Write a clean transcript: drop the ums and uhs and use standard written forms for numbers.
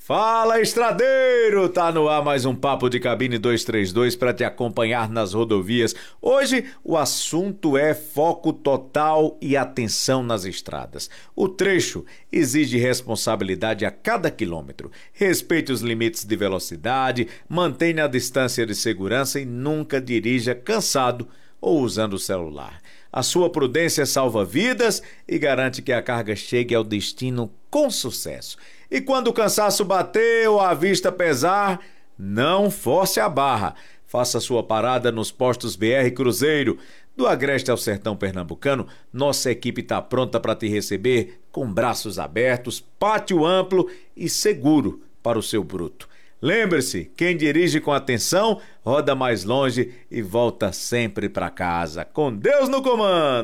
Fala, estradeiro! Tá no ar mais um Papo de Cabine 232 para te acompanhar nas rodovias. Hoje o assunto é foco total e atenção nas estradas. O trecho exige responsabilidade a cada quilômetro. Respeite os limites de velocidade, mantenha a distância de segurança e nunca dirija cansado ou usando o celular. A sua prudência salva vidas e garante que a carga chegue ao destino com sucesso. E quando o cansaço bater ou a vista pesar, não force a barra. Faça sua parada nos postos BR Cruzeiro. Do Agreste ao Sertão Pernambucano, nossa equipe está pronta para te receber com braços abertos, pátio amplo e seguro para o seu bruto. Lembre-se, quem dirige com atenção, roda mais longe e volta sempre para casa. Com Deus no comando!